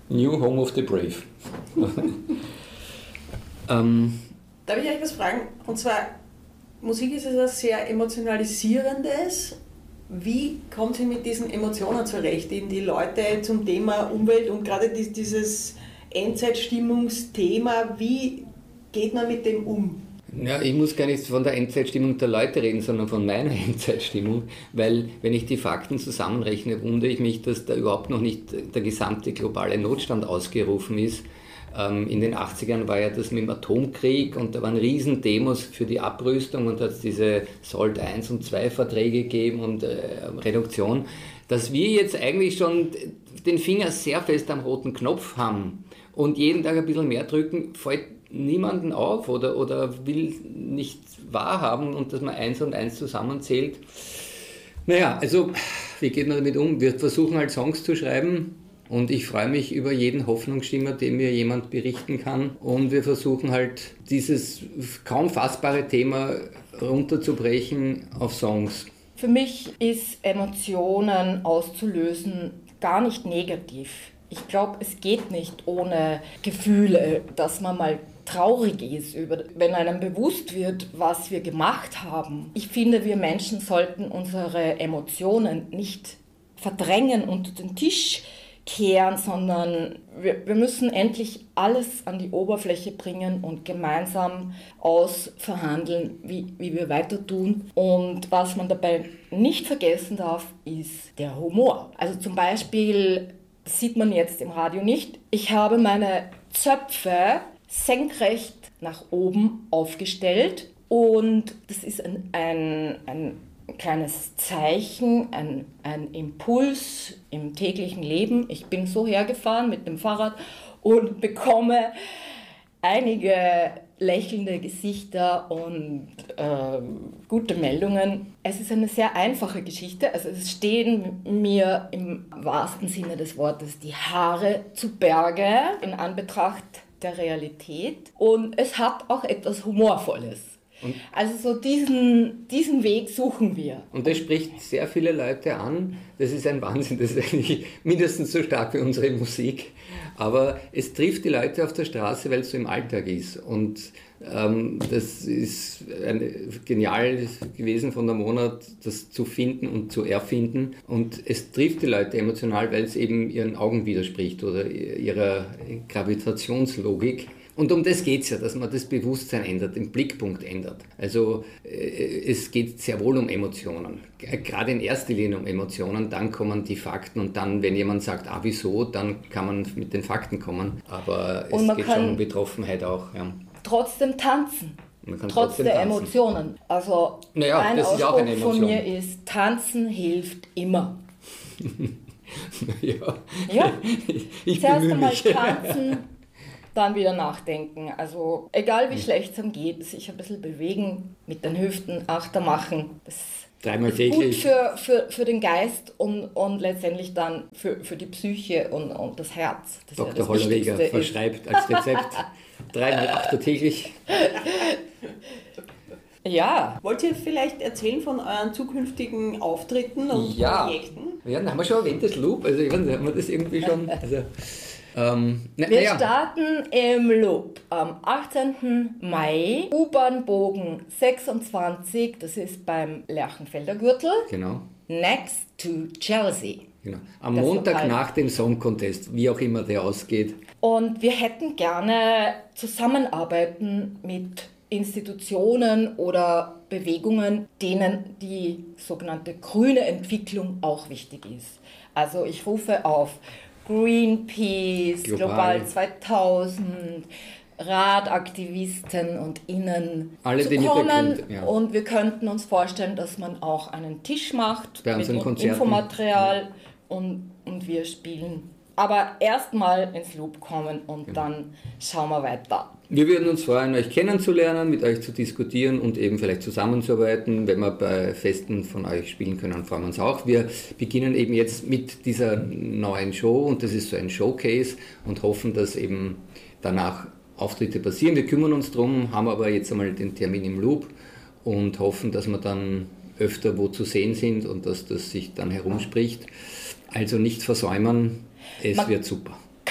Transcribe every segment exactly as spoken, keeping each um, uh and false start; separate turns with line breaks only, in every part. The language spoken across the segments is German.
New Home of the Brave. ähm,
Darf ich euch was fragen? Und zwar, Musik ist etwas sehr Emotionalisierendes. Wie kommt ihr mit diesen Emotionen zurecht, die die Leute zum Thema Umwelt und gerade dieses Endzeitstimmungsthema, wie geht man mit dem um?
Ja, ich muss gar nicht von der Endzeitstimmung der Leute reden, sondern von meiner Endzeitstimmung, weil wenn ich die Fakten zusammenrechne, wundere ich mich, dass da überhaupt noch nicht der gesamte globale Notstand ausgerufen ist. In den achtzigern war ja das mit dem Atomkrieg und da waren Riesendemos für die Abrüstung und da hat es diese SALT eins und zwei Verträge gegeben und äh, Reduktion. Dass wir jetzt eigentlich schon den Finger sehr fest am roten Knopf haben und jeden Tag ein bisschen mehr drücken, fällt niemanden auf oder, oder will nicht wahrhaben und dass man eins und eins zusammenzählt. Naja, also wie geht man damit um? Wir versuchen halt Songs zu schreiben. Und ich freue mich über jeden Hoffnungsschimmer, den mir jemand berichten kann. Und wir versuchen halt, dieses kaum fassbare Thema runterzubrechen auf Songs.
Für mich ist Emotionen auszulösen gar nicht negativ. Ich glaube, es geht nicht ohne Gefühle, dass man mal traurig ist, über, wenn einem bewusst wird, was wir gemacht haben. Ich finde, wir Menschen sollten unsere Emotionen nicht verdrängen unter den Tisch kehren, sondern wir, wir müssen endlich alles an die Oberfläche bringen und gemeinsam ausverhandeln, wie, wie wir weiter tun. Und was man dabei nicht vergessen darf, ist der Humor. Also zum Beispiel, das sieht man jetzt im Radio nicht, ich habe meine Zöpfe senkrecht nach oben aufgestellt und das ist ein, ein, ein kleines Zeichen, ein, ein Impuls im täglichen Leben. Ich bin so hergefahren mit dem Fahrrad und bekomme einige lächelnde Gesichter und äh, gute Meldungen. Es ist eine sehr einfache Geschichte. Also es stehen mir im wahrsten Sinne des Wortes die Haare zu Berge in Anbetracht der Realität. Und es hat auch etwas Humorvolles. Und also so diesen, diesen Weg suchen wir.
Und das spricht sehr viele Leute an. Das ist ein Wahnsinn, das ist eigentlich mindestens so stark wie unsere Musik. Aber es trifft die Leute auf der Straße, weil es so im Alltag ist. Und ähm, das ist ein, genial gewesen von der Monat, das zu finden und zu erfinden. Und es trifft die Leute emotional, weil es eben ihren Augen widerspricht oder ihrer Gravitationslogik. Und um das geht es ja, dass man das Bewusstsein ändert, den Blickpunkt ändert. Also äh, es geht sehr wohl um Emotionen, gerade in erster Linie um Emotionen, dann kommen die Fakten und dann, wenn jemand sagt, ah wieso, dann kann man mit den Fakten kommen. Aber es geht schon um Betroffenheit auch. Ja.
Trotzdem tanzen.
Man kann
Trotz
trotzdem
der
tanzen.
Emotionen. Also
naja,
ein
das ist ja auch eine
Ausspruch
Emotion.
von mir ist, tanzen hilft immer.
ja,
ja.
ich
Zuerst
bemühe
einmal
mich.
tanzen, dann wieder nachdenken. Also egal wie schlecht es einem geht, sich ein bisschen bewegen, mit den Hüften Achter machen. Das
Dreimal
ist
täglich.
gut für, für, für den Geist und, und letztendlich dann für, für die Psyche und, und das Herz. Das
Doktor
ja das
Hollerweger
Wichtigste
verschreibt als Rezept dreimal Achter täglich.
Ja.
Wollt ihr vielleicht erzählen von euren zukünftigen Auftritten und
ja.
Projekten?
Ja, dann haben wir schon erwähnt, das Loop. Also ich weiß nicht, haben wir das irgendwie schon... Also, ähm, na,
Wir
na ja.
starten im Loop am achtzehnten Mai, U-Bahn-Bogen sechsundzwanzig, das ist beim Lerchenfelder Gürtel,
Genau.
next to Chelsea.
Genau. Am
Das
Montag
Lokal.
nach dem Song Contest, wie auch immer der ausgeht.
Und wir hätten gerne zusammenarbeiten mit Institutionen oder Bewegungen, denen die sogenannte grüne Entwicklung auch wichtig ist. Also ich rufe auf Greenpeace,
Global,
Global zweitausend, Radaktivisten und Innen
Alle,
zu
die mit der
kommen.
Grün- ja.
Und wir könnten uns vorstellen, dass man auch einen Tisch macht
Bei
mit
unseren Konzerten.
Infomaterial und, und wir spielen. Aber erstmal ins Loop kommen und
Genau.
dann schauen wir weiter.
Wir würden uns freuen, euch kennenzulernen, mit euch zu diskutieren und eben vielleicht zusammenzuarbeiten. Wenn wir bei Festen von euch spielen können, freuen wir uns auch. Wir beginnen eben jetzt mit dieser neuen Show und das ist so ein Showcase und hoffen, dass eben danach Auftritte passieren. Wir kümmern uns drum, haben aber jetzt einmal den Termin im Loop und hoffen, dass wir dann öfter wo zu sehen sind und dass das sich dann herumspricht. Also nicht versäumen, es
Man
wird super.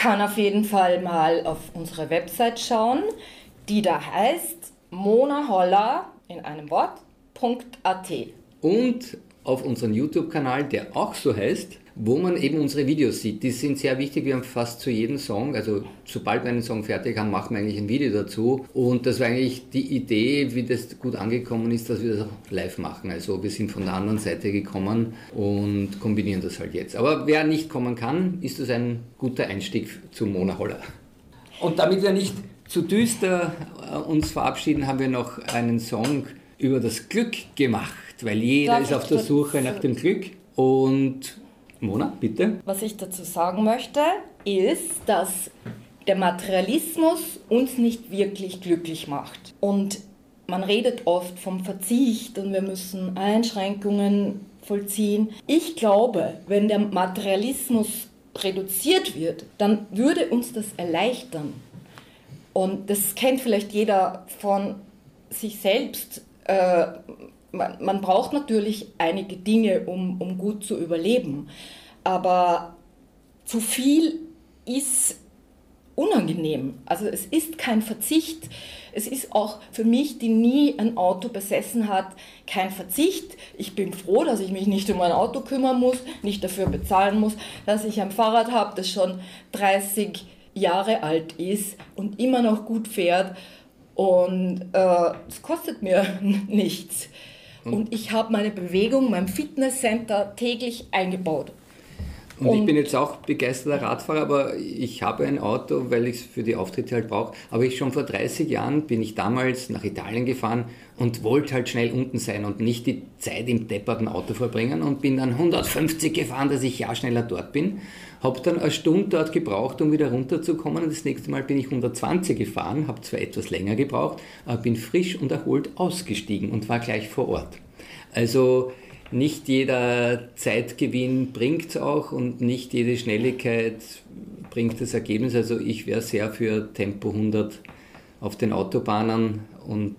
kann auf jeden Fall mal auf unsere Website schauen, die da heißt monaholler in einem Wort .at.
Und auf unseren YouTube-Kanal, der auch so heißt, wo man eben unsere Videos sieht. Die sind sehr wichtig, wir haben fast zu jedem Song, also sobald wir einen Song fertig haben, machen wir eigentlich ein Video dazu. Und das war eigentlich die Idee, wie das gut angekommen ist, dass wir das auch live machen. Also wir sind von der anderen Seite gekommen und kombinieren das halt jetzt. Aber wer nicht kommen kann, ist das ein guter Einstieg zu Mona Holler. Und damit wir nicht zu düster uns verabschieden, haben wir noch einen Song über das Glück gemacht, weil jeder
Darf
ist auf der Suche nach dem Glück. Und Mona, bitte.
Was ich dazu sagen möchte, ist, dass der Materialismus uns nicht wirklich glücklich macht. Und man redet oft vom Verzicht und wir müssen Einschränkungen vollziehen. Ich glaube, wenn der Materialismus reduziert wird, dann würde uns das erleichtern. Und das kennt vielleicht jeder von sich selbst. Äh, Man, man braucht natürlich einige Dinge, um, um gut zu überleben, aber zu viel ist unangenehm. Also es ist kein Verzicht. Es ist auch für mich, die nie ein Auto besessen hat, kein Verzicht. Ich bin froh, dass ich mich nicht um ein Auto kümmern muss, nicht dafür bezahlen muss, dass ich ein Fahrrad habe, das schon dreißig Jahre alt ist und immer noch gut fährt und es äh, kostet mir nichts. Und ich habe meine Bewegung, mein Fitnesscenter täglich eingebaut.
Und, und ich bin jetzt auch begeisterter Radfahrer, aber ich habe ein Auto, weil ich es für die Auftritte halt brauche. Aber ich schon vor dreißig Jahren bin ich damals nach Italien gefahren und wollte halt schnell unten sein und nicht die Zeit im depperten Auto verbringen und bin dann hundertfünfzig gefahren, dass ich ja schneller dort bin. Habe dann eine Stunde dort gebraucht, um wieder runterzukommen und das nächste Mal bin ich hundertzwanzig gefahren, habe zwar etwas länger gebraucht, aber bin frisch und erholt ausgestiegen und war gleich vor Ort. Also nicht jeder Zeitgewinn bringt es auch und nicht jede Schnelligkeit bringt das Ergebnis. Also ich wäre sehr für Tempo hundert auf den Autobahnen und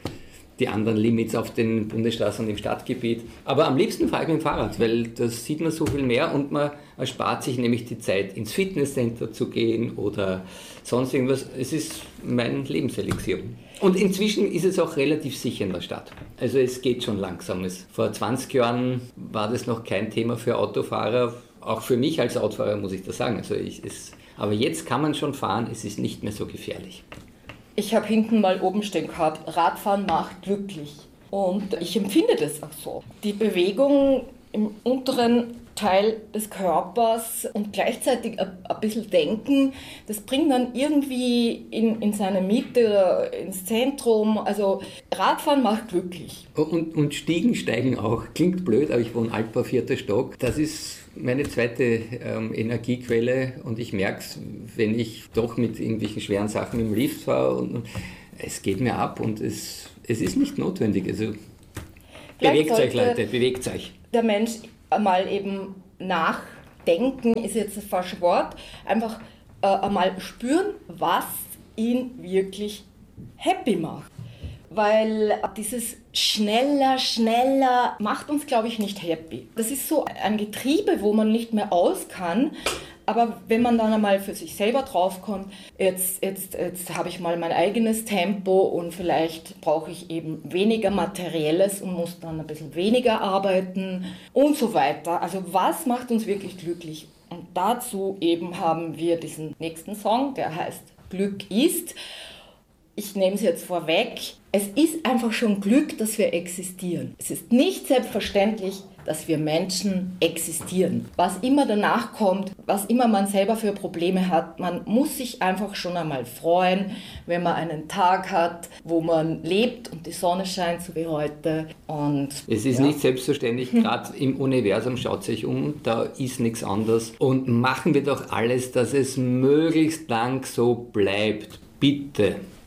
die anderen Limits auf den Bundesstraßen und im Stadtgebiet. Aber am liebsten fahre ich mit dem Fahrrad, weil das sieht man so viel mehr und man erspart sich nämlich die Zeit, ins Fitnesscenter zu gehen oder sonst irgendwas. Es ist mein Lebenselixier. Und inzwischen ist es auch relativ sicher in der Stadt. Also es geht schon langsam. Es, vor zwanzig Jahren war das noch kein Thema für Autofahrer. Auch für mich als Autofahrer muss ich das sagen. Also ich, es, aber jetzt kann man schon fahren, es ist nicht mehr so gefährlich.
Ich habe hinten mal oben stehen gehabt, Radfahren macht glücklich. Und ich empfinde das auch so. Die Bewegung im unteren Teil des Körpers und gleichzeitig ein, ein bisschen denken, das bringt dann irgendwie in, in seine Mitte, ins Zentrum. Also Radfahren macht glücklich.
Und, und Stiegen steigen auch. Klingt blöd, aber ich wohne Altbau, vierter Stock. Das ist meine zweite ähm, Energiequelle und ich merke es, wenn ich doch mit irgendwelchen schweren Sachen im Lift fahre und, und es geht mir ab und es, es ist nicht notwendig. Also bewegt euch, Leute, bewegt euch.
Der Mensch einmal eben nachdenken, ist jetzt das falsche Wort, einfach äh, einmal spüren, was ihn wirklich happy macht. Weil dieses schneller, schneller macht uns, glaube ich, nicht happy. Das ist so ein Getriebe, wo man nicht mehr aus kann. Aber wenn man dann einmal für sich selber draufkommt, jetzt, jetzt, jetzt habe ich mal mein eigenes Tempo und vielleicht brauche ich eben weniger Materielles und muss dann ein bisschen weniger arbeiten und so weiter. Also was macht uns wirklich glücklich? Und dazu eben haben wir diesen nächsten Song, der heißt Glück ist. Ich nehme es jetzt vorweg. Es ist einfach schon Glück, dass wir existieren. Es ist nicht selbstverständlich, dass wir Menschen existieren. Was immer danach kommt, was immer man selber für Probleme hat, man muss sich einfach schon einmal freuen, wenn man einen Tag hat, wo man lebt und die Sonne scheint, so wie heute. Und,
es ist ja nicht selbstverständlich, gerade im Universum, schaut sich um, da ist nichts anderes. Und machen wir doch alles, dass es möglichst lang so bleibt. Bitte.